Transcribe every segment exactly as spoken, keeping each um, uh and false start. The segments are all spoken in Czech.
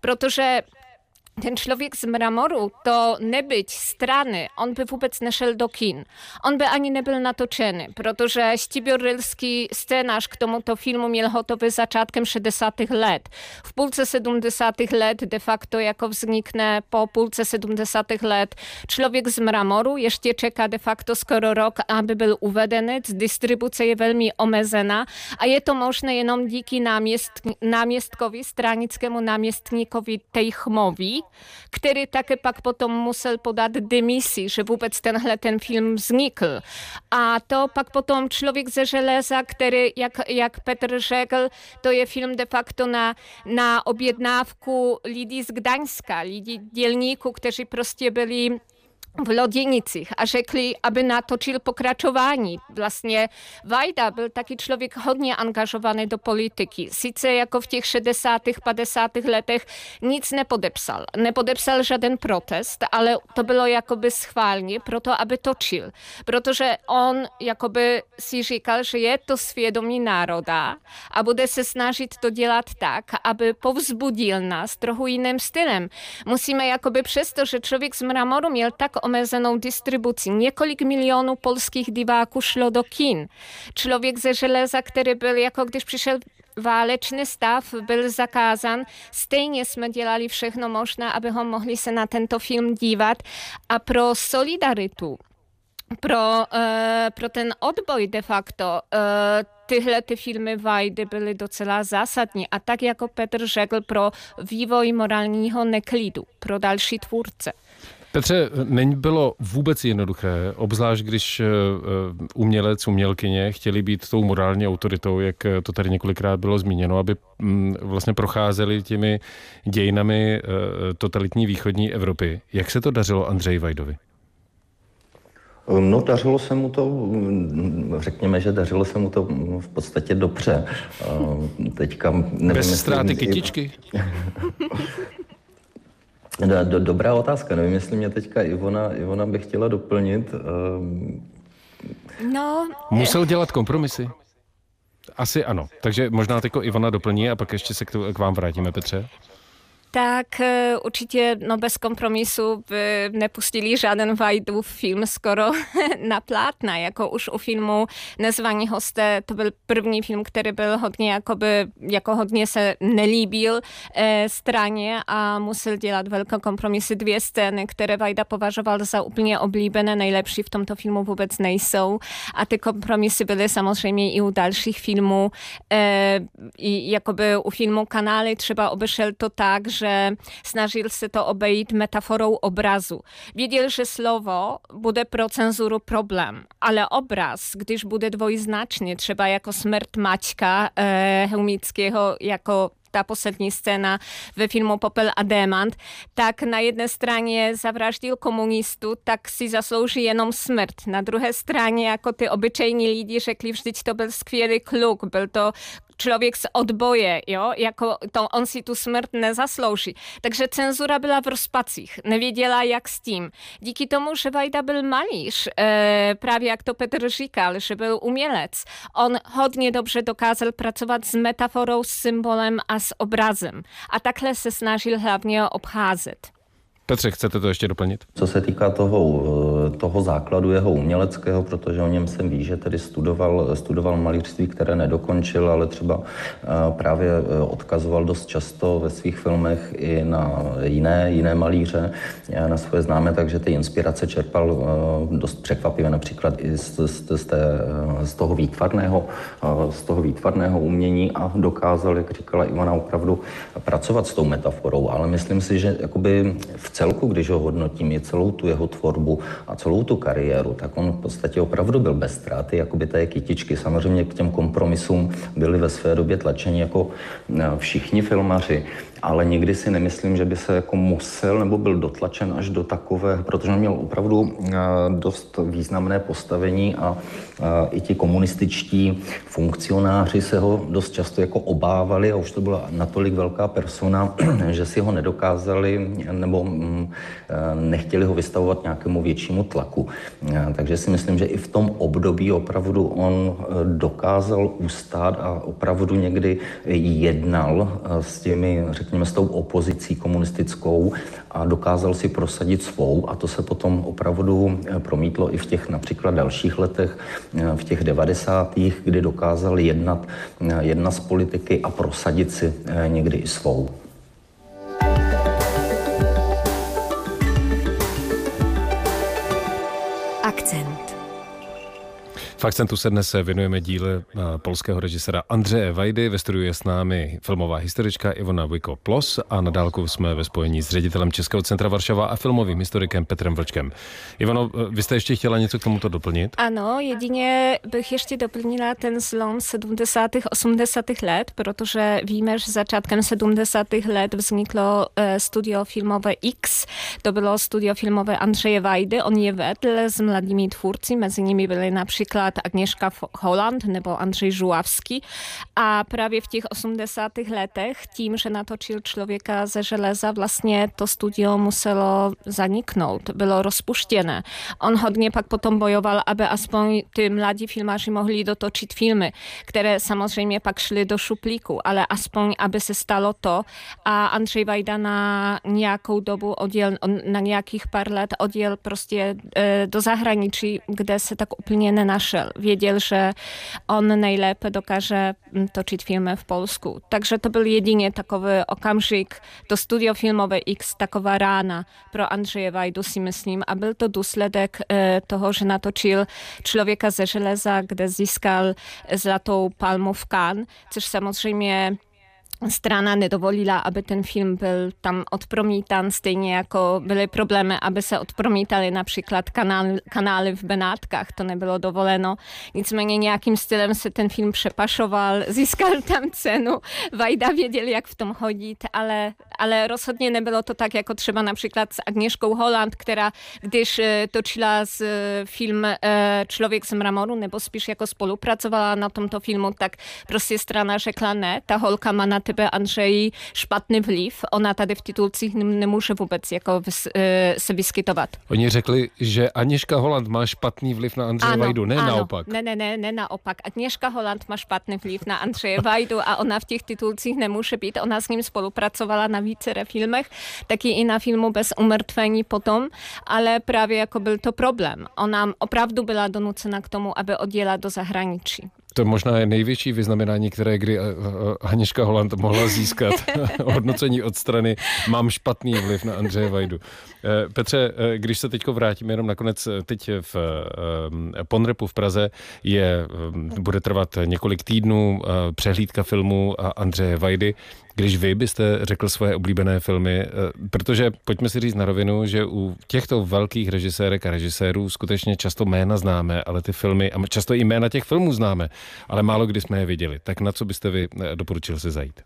protože ten člověk z mramoru, to nebyť strany, on by vůbec nešel do kin. On by ani nebyl natočený, protože Štiborylský scénář k tomuto filmu měl hotový začátkem šedesátých let. V půlce sedmdesátých let de facto jako vznikne po půlce sedmdesátých let Člověk z mramoru, ještě čeká de facto skoro rok, aby byl uvedený, distribuce je velmi omezená a je to možné jenom díky náměst, náměstkovi, stranickému náměstníkovi Tejchmovi, který také pak potom musel podat demisi, že vůbec tenhle ten film vznikl. A to pak potom Člověk ze železa, který, jak, jak Petr řekl, to je film de facto na, na objednávku lidí z Gdaňska, lidí dělníků, kteří prostě byli v Loděnicích a řekli, aby natočil pokračování. Vlastně Vajda byl taky člověk hodně angažovaný do politiky. Sice jako v těch šedesátých, padesátých letech nic nepodepsal. Nepodepsal žádný protest, ale to bylo jakoby schválně proto, aby točil. Protože on jakoby si říkal, že je to svědomí národa a bude se snažit to dělat tak, aby povzbudil nás trochu jiným stylem. Musíme jakoby přesto, že Člověk z mramoru měl tak omezenou distribuci. Několik milionů polských diváků šlo do kin. Člověk ze železa, který byl, jako když přišel válečný stav, byl zakázán. Stejně jsme dělali všechno možné, aby ho mohli se na tento film dívat. A pro solidaritu, pro, uh, pro ten odboj de facto, uh, tyhle ty filmy Vajdy byly docela zásadní. A tak jako Petr řekl, pro vývoj morálního neklidu, pro další tvůrce. Petře, není bylo vůbec jednoduché, obzvlášť když umělec, umělkyně chtěli být tou morální autoritou, jak to tady několikrát bylo zmíněno, aby vlastně procházeli těmi dějinami totalitní východní Evropy. Jak se to dařilo Andřeji Vajdovi? No, dařilo se mu to, řekněme, že dařilo se mu to v podstatě dobře. Teďka nevím, bez ztráty kytičky? Do, dobrá otázka, nevím, jestli mě teďka Ivona, Ivona by chtěla doplnit. No. Musel dělat kompromisy? Asi ano, takže možná teďko Ivona doplní a pak ještě se k, to, k vám vrátíme, Petře. Tak určitě no bez kompromisu by nepustili žádný Vajdův film skoro na plátna, jako už u filmu Nezvaní hosté, to byl první film, který byl hodně, jakoby, jako hodně se nelíbil eh, straně a musel dělat velké kompromisy. Dvě scény, které Vajda považoval za úplně oblíbené, nejlepší v tomto filmu vůbec nejsou a ty kompromisy byly samozřejmě i u dalších filmů. Eh, i jakoby u filmu Kanály třeba obešel to tak, že snažil se to obejít metaforou obrazu. Věděl, že slovo bude pro cenzuru problém, ale obraz, když bude dvojznačný, třeba jako Smrt Maťka eh, Heumického, jako ta poslední scéna ve filmu Popel a démant, tak na jedné straně zavraždil komunistu, tak si zaslouží jenom smrt. Na druhé straně jako ty obyčejní lidi řekli, vždyť to byl skvělý kluk, byl to člověk z odboje, jo, jako to on si tu smrt nezaslouží. Takže cenzura byla v rozpacích, nevěděla jak s tím. Díky tomu, že Vajda byl malíř, e, právě jak to Petr říkal, že byl umělec, on hodně dobře dokázal pracovat s metaforou, s symbolem a s obrazem. A takhle se snažil hlavně obcházet. Petře, chcete to ještě doplnit? Co se týká toho, toho základu jeho uměleckého, protože o něm jsem ví, že tedy studoval, studoval malířství, které nedokončil, ale třeba právě odkazoval dost často ve svých filmech i na jiné, jiné malíře, na svoje známé, takže ty inspirace čerpal dost překvapivě, například i z, z, z, té, z toho výtvarného, z toho výtvarného umění a dokázal, jak říkala Ivana, opravdu pracovat s tou metaforou, ale myslím si, že jakoby v celku, když ho hodnotím, je celou tu jeho tvorbu a celou tu kariéru, tak on v podstatě opravdu byl bez ztráty, jakoby té kytičky. Samozřejmě k těm kompromisům byli ve své době tlačeni jako všichni filmaři, ale nikdy si nemyslím, že by se jako musel nebo byl dotlačen až do takové, protože on měl opravdu dost významné postavení a i ti komunističtí funkcionáři se ho dost často jako obávali a už to byla natolik velká persona, že si ho nedokázali nebo nechtěli ho vystavovat nějakému většímu tlaku. Takže si myslím, že i v tom období opravdu on dokázal ustát a opravdu někdy jednal s těmi, řekněme, řekněme, s tou opozicí komunistickou a dokázal si prosadit svou a to se potom opravdu promítlo i v těch například dalších letech, v těch devadesátých, kdy dokázal jednat, jednat z politiky a prosadit si někdy i svou. Akcent. V Akcentu se dnes věnujeme díle polského režiséra Andřeje Vajdy. Ve studiu je s námi filmová historička Ivona Vujko-Plos a na dálku jsme ve spojení s ředitelem Českého centra Varšava a filmovým historikem Petrem Vlčkem. Ivano, vy jste ještě chtěla něco k tomuto doplnit? Ano, jedině bych ještě doplnila ten zlom sedmdesátých, osmdesátých let, protože víme, že začátkem sedmdesátých let vzniklo studio filmowe X. To bylo studio filmowe Andrzeje Wajdy. On je vedl s mladými tvůrci, mezi nimi byli například Agnieszka Holland nebo Andrzej Żuławski a právě v těch osmdesátých letech tím, že natočil Člověka ze železa, vlastně to studio muselo zaniknout, bylo rozpuštěné. On hodně pak potom bojoval, aby aspoň ty mladí filmaři mohli dotočit filmy, které samozřejmě pak šly do šuplíku, ale aspoň, aby se stalo to a Andrzej Wajda na nějakou dobu odjel, na nějakých pár let odjel prostě e, do zahraničí, kde se tak úplně nenašel. Věděl, že on nejlépe dokáže točit filmy v Polsku. Takže to byl jedině takový okamžik, to studio filmové X, taková rána pro Andrzeje Wajdu, si myslím. A byl to důsledek e, toho, že natočil Člověka ze železa, kde získal Zlatou palmu v Cannes, což samozřejmě strana nedovolila, aby ten film byl tam odpromítan, stejně jako byly problémy, aby se odpromítaly například kanál, kanály v Benátkách, to nebylo dovoleno. Nicméně nějakým stylem se ten film přepašoval, získal tam cenu, Wajda věděl, jak v tom hodit, ale, ale rozhodně nebylo to tak, jako třeba například s Agnieszką Holland, která když točila z film Člověk z mramoru, nebo spíš jako spolupracovala na tomto filmu, tak prostě strana řekla ne, ta holka má na tebe, Andrzej, špatný vliv. Ona tady v titulcích nemůže vůbec jako vys, se vyskytovat. Oni řekli, že Agnieszka Holland má špatný vliv na Andřeje Wajdu, ne ano. naopak. Ne, ne, ne, ne naopak. Agnieszka Holland má špatný vliv na Andřeje Wajdu a ona v těch titulcích nemůže být. Ona s ním spolupracovala na vícere filmech, taky i na filmu Bez umrtvení potom, ale právě jako byl to problém. Ona opravdu byla donucena k tomu, aby odjela do zahraničí. To možná je největší vyznamenání, které kdy Agnieszka Holland mohla získat. Hodnocení od strany mám špatný vliv na Andřeje Wajdu. Petře, když se teďko vrátíme jenom nakonec, teď v Ponrepu v Praze je, bude trvat několik týdnů přehlídka filmu Andřeje Wajdy. Když vy byste řekl svoje oblíbené filmy, protože pojďme si říct na rovinu, že u těchto velkých režisérek a režisérů skutečně často jména známe, ale ty filmy, a často i jména těch filmů známe, ale málo kdy jsme je viděli. Tak na co byste vy doporučil se zajít?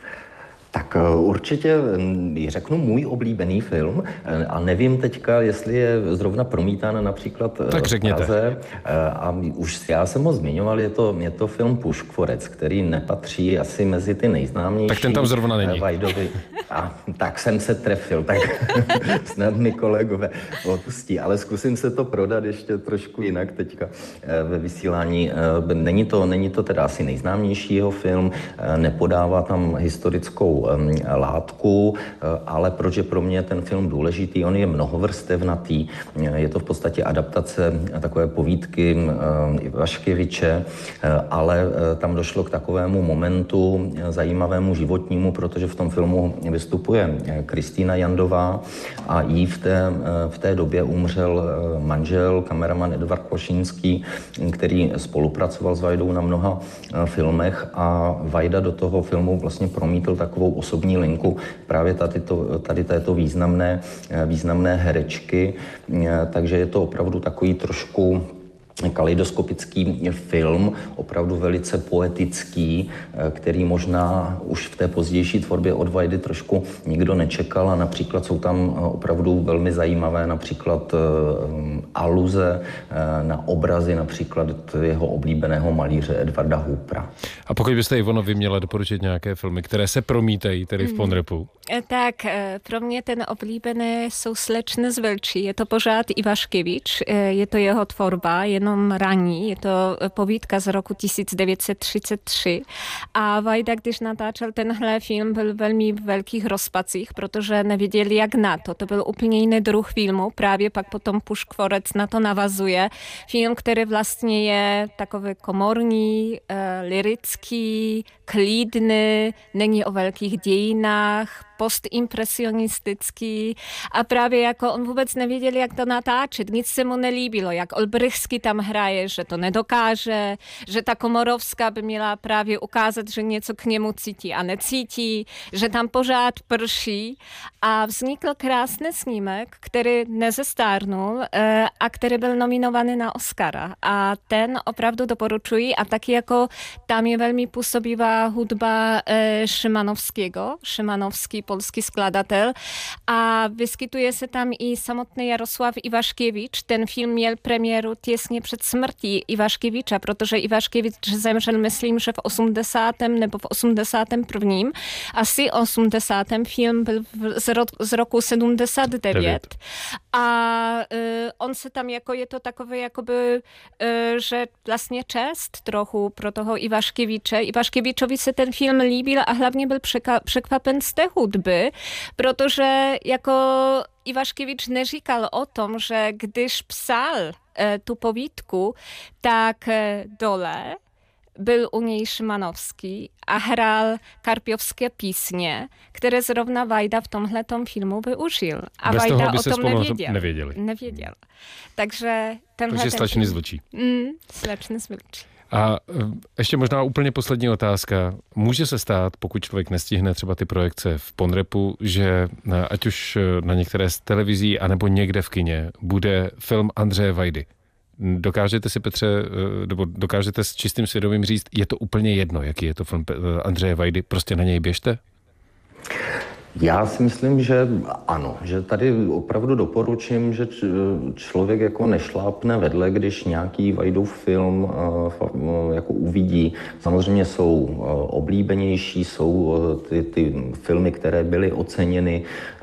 Tak určitě řeknu můj oblíbený film a nevím teďka, jestli je zrovna promítán například tak v Praze. A už já jsem ho zmiňoval, je to, je to film Puškvorec, který nepatří asi mezi ty nejznámější. Tak ten tam zrovna není. Vajdovi. A tak jsem se trefil, tak snad mi kolegové odpustí, ale zkusím se to prodat ještě trošku jinak teďka ve vysílání. Není to, není to teda asi nejznámější jeho film, nepodává tam historickou látku, ale proč je pro mě ten film důležitý? On je mnohovrstevnatý, je to v podstatě adaptace takové povídky Ivaškeviče, ale tam došlo k takovému momentu zajímavému životnímu, protože v tom filmu vystupuje Kristýna Jandová a jí v té, v té době umřel manžel, kameraman Edvard Košínský, který spolupracoval s Vajdou na mnoha filmech a Vajda do toho filmu vlastně promítl takovou osobní linku právě tady, to, tady této významné, významné herečky, takže je to opravdu takový trošku kaleidoskopický film, opravdu velice poetický, který možná už v té pozdější tvorbě od Vajdy trošku nikdo nečekal a například jsou tam opravdu velmi zajímavé například aluze na obrazy například jeho oblíbeného malíře Edvarda Hoopera. A pokud byste, Ivono, vy měla doporučit nějaké filmy, které se promítají tady v Ponrepu? Tak pro mě ten oblíbený jsou Slečny z Velčí. Je to pořád Ivaškevič, je to jeho tvorba, jen jednom raní. Je to povídka z roku tisíc devět set třicet tři a Vajda, když natáčel tenhle film, byl velmi v velkých rozpacích, protože nevěděli, jak na to. To byl úplně jiný druh filmu, právě pak potom Puškvorec na to navazuje. Film, který vlastně je takový komorní, e, lirický, klidný, není o velkých dějinách, postimpresionistický a právě jako on vůbec nevěděl, jak to natáčet. Nic se mu nelíbilo, jak Olbrychský tam hraje, že to nedokáže, že ta Komorovská by měla právě ukázat, že něco k němu cítí a necítí, že tam pořád prší a vznikl krásný snímek, který nezestárnul a který byl nominovaný na Oscara a ten opravdu doporučuji a taky jako tam je velmi působivá hudba Szymanowskiego, Szymanowski polský skladatel a vyskytuje se tam i samotný Jarosław Iwaszkiewicz. Ten film měl premiéru těsně před smrtí Iwaszkiewicza, protože Iwaszkiewicz zemřel, myslím, že v osmdesátém nebo v osmdesátém prvním Asi osmdesátém Film byl z, ro- z roku sedmdesát devět a uh, on se tam jako, je to takové jakoby, uh, že vlastně čest trochu pro toho Iwaszkiewicza. Iwaszkiewiczovi se ten film líbil a hlavně byl překa- překvapen z té hudby, protože jako Iwaszkiewicz neříkal o tom, že když psal e, tu povídku, tak e, dole byl u něj Szymanowski a hrál karpiovské písně, které zrovna Vajda v tomhletom filmu využil. A Bez Vajda toho by o se tom nevěděl. nevěděli. Nevěděl. Takže tenhle Takže ten slečny film... z Vlčí. Mm, slečny z Vlčí. A ještě možná úplně poslední otázka. Může se stát, pokud člověk nestihne třeba ty projekce v Ponrepu, že ať už na některé z televizí, anebo někde v kině bude film Andreje Vajdy. Dokážete si, Petře, nebo dokážete s čistým svědomím říct, je to úplně jedno, jaký je to film Andreje Vajdy, prostě na něj běžte? Já si myslím, že ano, že tady opravdu doporučím, že člověk jako nešlápne vedle, když nějaký Vajdův film jako uvidí. Samozřejmě jsou oblíbenější, jsou ty, ty filmy, které byly oceněny,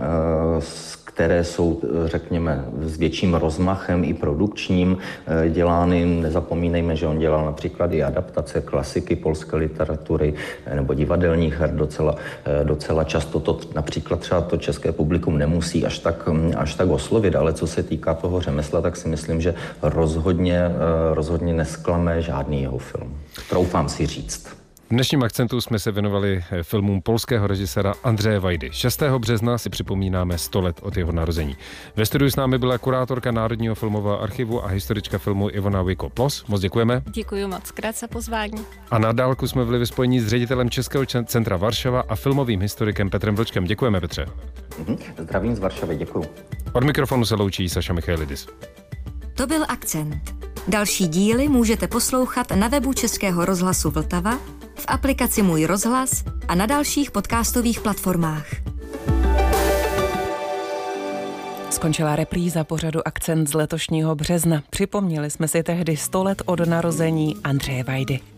které jsou, řekněme, s větším rozmachem i produkčním dělány. Nezapomínejme, že on dělal například i adaptace klasiky polské literatury nebo divadelních her docela, docela často. To například třeba to české publikum nemusí až tak, až tak oslovit, ale co se týká toho řemesla, tak si myslím, že rozhodně, rozhodně nesklame žádný jeho film. Troufám si říct. V dnešním Akcentu jsme se věnovali filmům polského režiséra Andreje Vajdy. šestého března si připomínáme sto let od jeho narození. Ve studiu s námi byla kurátorka Národního filmového archivu a historička filmu Ivona Wiko-Plos. Moc děkujeme. Děkuji moc krát za pozvání. A na dálku jsme byli ve spojení s ředitelem Českého centra Varšava a filmovým historikem Petrem Vlčkem. Děkujeme, Petře. Mhm. Zdravím z Varšavy, děkuji. Od mikrofonu se loučí Saša Michailidis. To byl Akcent. Další díly můžete poslouchat na webu Českého rozhlasu Vltava, v aplikaci Můj rozhlas a na dalších podcastových platformách. Skončila repríza pořadu Akcent z letošního března. Připomněli jsme si tehdy sto let od narození Andreje Vajdy.